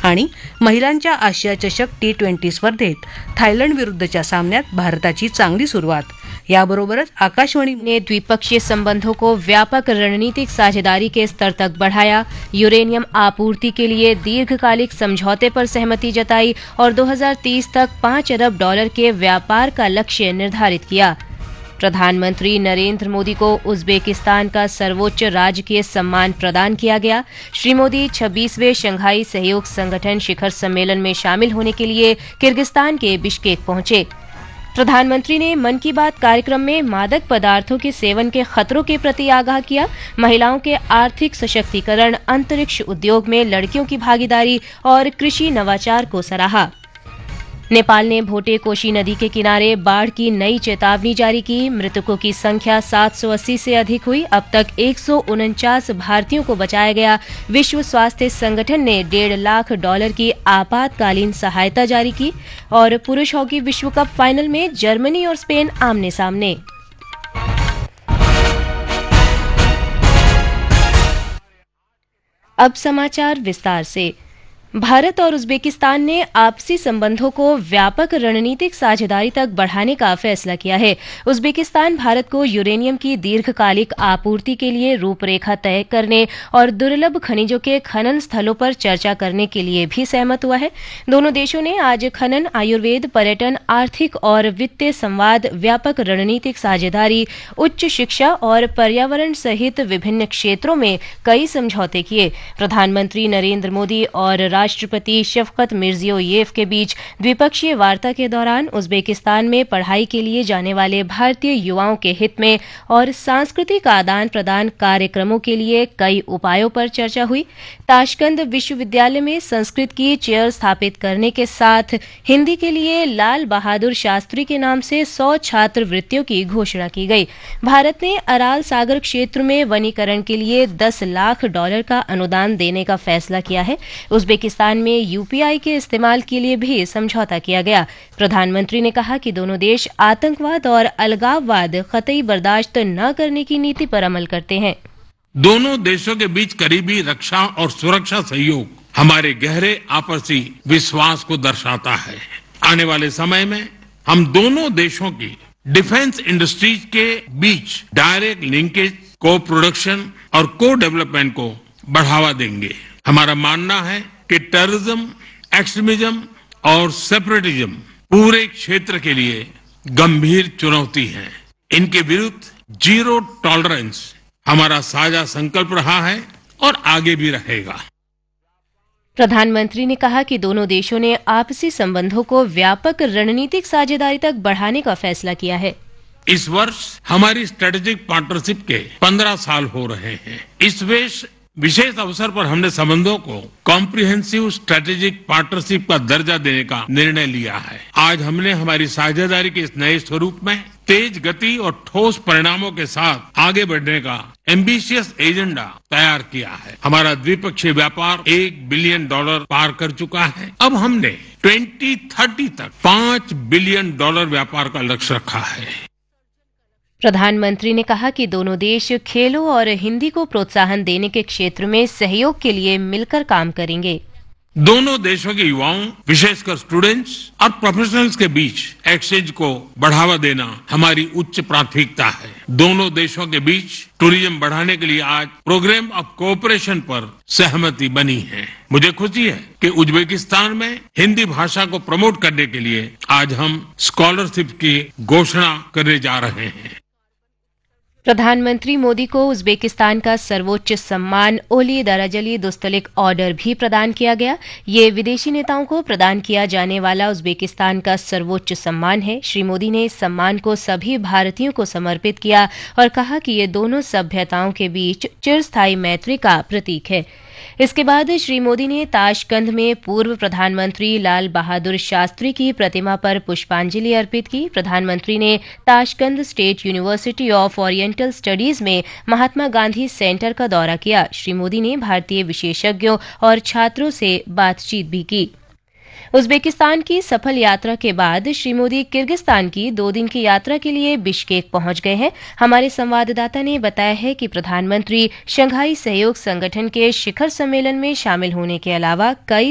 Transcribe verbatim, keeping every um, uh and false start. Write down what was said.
आणि महिलांच्या आशिया चषक टी ट्वेंटी स्पर्धेत थायलंड विरुद्धच्या सामन्यात भारताची चांगली सुरुवात. याबरोबरच आकाशवाणी ने द्विपक्षीय संबंधों को व्यापक रणनीतिक साझेदारी के स्तर तक बढ़ाया, यूरेनियम आपूर्ति के लिए दीर्घकालिक समझौते पर सहमति जताई और दो हज़ार तीस तक पाँच अरब डॉलर के व्यापार का लक्ष्य निर्धारित किया. प्रधानमंत्री नरेंद्र मोदी को उज्बेकिस्तान का सर्वोच्च राजकीय सम्मान प्रदान किया गया. श्री मोदी छब्बीसवें शंघाई सहयोग संगठन शिखर सम्मेलन में शामिल होने के लिए किर्गिस्तान के बिश्केक पहुंचे. प्रधानमंत्री ने मन की बात कार्यक्रम में मादक पदार्थों के सेवन के खतरों के प्रति आगाह किया. महिलाओं के आर्थिक सशक्तिकरण, अंतरिक्ष उद्योग में लड़कियों की भागीदारी और कृषि नवाचार को सराहा. नेपाल ने भोटे कोशी नदी के किनारे बाढ़ की नई चेतावनी जारी की. मृतकों की संख्या सात सौ अस्सी से अधिक हुई. अब तक एक सौ उनचास भारतीयों को बचाया गया. विश्व स्वास्थ्य संगठन ने डेढ़ लाख डॉलर की आपातकालीन सहायता जारी की. और पुरुष हॉकी विश्व कप फाइनल में जर्मनी और स्पेन आमने सामने. अब समाचार विस्तार से. भारत और उज्बेकिस्तान ने आपसी संबंधों को व्यापक रणनीतिक साझेदारी तक बढ़ाने का फैसला किया है. उज्बेकिस्तान भारत को यूरेनियम की दीर्घकालिक आपूर्ति के लिए रूपरेखा तय करने और दुर्लभ खनिजों के खनन स्थलों पर चर्चा करने के लिए भी सहमत हुआ है. दोनों देशों ने आज खनन, आयुर्वेद, पर्यटन, आर्थिक और वित्तीय संवाद, व्यापक रणनीतिक साझेदारी, उच्च शिक्षा और पर्यावरण सहित विभिन्न क्षेत्रों में कई समझौते किए. प्रधानमंत्री नरेंद्र मोदी और राष्ट्रपति शफकत मिर्जियोयेव के बीच द्विपक्षीय वार्ता के दौरान उज्बेकिस्तान में पढ़ाई के लिए जाने वाले भारतीय युवाओं के हित में और सांस्कृतिक आदान प्रदान कार्यक्रमों के लिए कई उपायों पर चर्चा हुई. ताशकंद विश्वविद्यालय में संस्कृत की चेयर स्थापित करने के साथ हिंदी के लिए लाल बहादुर शास्त्री के नाम से सौ छात्रवृत्तियों की घोषणा की गई. भारत ने अराल सागर क्षेत्र में वनीकरण के लिए दस लाख डॉलर का अनुदान देने का फैसला किया है. उज्बेकिस्तान में यूपीआई के इस्तेमाल के लिए भी समझौता किया गया. प्रधानमंत्री ने कहा कि दोनों देश आतंकवाद और अलगाववाद कतई बर्दाश्त न करने की नीति पर अमल करते हैं. दोनों देशों के बीच करीबी रक्षा और सुरक्षा सहयोग हमारे गहरे आपसी विश्वास को दर्शाता है. आने वाले समय में हम दोनों देशों की डिफेंस इंडस्ट्रीज के बीच डायरेक्ट लिंकेज, को प्रोडक्शन और को डेवलपमेंट को बढ़ावा देंगे. हमारा मानना है कि टेररिज्म, एक्सट्रीमिज्म और सेपरेटिज्म पूरे क्षेत्र के लिए गंभीर चुनौती है. इनके विरुद्ध जीरो टॉलरेंस हमारा साझा संकल्प रहा है और आगे भी रहेगा. प्रधानमंत्री ने कहा कि दोनों देशों ने आपसी संबंधों को व्यापक रणनीतिक साझेदारी तक बढ़ाने का फैसला किया है. इस वर्ष हमारी स्ट्रेटेजिक पार्टनरशिप के पंद्रह साल हो रहे हैं. इस वेश विशेष अवसर पर हमने संबंधों को कॉम्प्रिहेंसिव स्ट्रेटेजिक पार्टनरशिप का दर्जा देने का निर्णय लिया है. आज हमने हमारी साझेदारी के इस नए स्वरूप में तेज गति और ठोस परिणामों के साथ आगे बढ़ने का एम्बिशियस एजेंडा तैयार किया है. हमारा द्विपक्षीय व्यापार एक बिलियन डॉलर पार कर चुका है. अब हमने ट्वेंटी थर्टी तक पांच बिलियन डॉलर व्यापार का लक्ष्य रखा है. प्रधानमंत्री ने कहा कि दोनों देश खेलों और हिंदी को प्रोत्साहन देने के क्षेत्र में सहयोग के लिए मिलकर काम करेंगे. दोनों देशों के युवाओं, विशेषकर स्टूडेंट्स और प्रोफेशनल्स के बीच एक्सचेंज को बढ़ावा देना हमारी उच्च प्राथमिकता है. दोनों देशों के बीच टूरिज्म बढ़ाने के लिए आज प्रोग्राम ऑफ कोऑपरेशन पर सहमति बनी है. मुझे खुशी है कि उज्बेकिस्तान में हिंदी भाषा को प्रमोट करने के लिए आज हम स्कॉलरशिप की घोषणा करने जा रहे हैं. प्रधानमंत्री मोदी को उज्बेकिस्तान का सर्वोच्च सम्मान ओली दराजली दुस्तलिक ऑर्डर भी प्रदान किया गया. ये विदेशी नेताओं को प्रदान किया जाने वाला उज्बेकिस्तान का सर्वोच्च सम्मान है. श्री मोदी ने इस सम्मान को सभी भारतीयों को समर्पित किया और कहा कि ये दोनों सभ्यताओं के बीच चिरस्थायी मैत्री का प्रतीक है. इसके बाद श्री मोदी ने ताशकंद में पूर्व प्रधानमंत्री लाल बहादुर शास्त्री की प्रतिमा पर पुष्पांजलि अर्पित की. प्रधानमंत्री ने Tashkent state university of oriental studies में महात्मा गांधी सेंटर का दौरा किया. श्री मोदी ने भारतीय विशेषज्ञों और छात्रों से बातचीत भी की. उज्बेकिस्तान की सफल यात्रा के बाद श्री मोदी किर्गिस्तान की दो दिन की यात्रा के लिए बिश्केक पहुंच गए हैं. हमारे संवाददाता ने बताया है कि प्रधानमंत्री शंघाई सहयोग संगठन के शिखर सम्मेलन में शामिल होने के अलावा कई